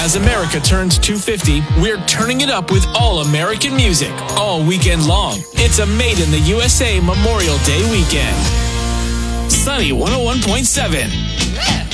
As America turns 250, we're turning it up with all American music, all weekend long. It's a Made in the USA Memorial Day weekend. Sunny 101.7.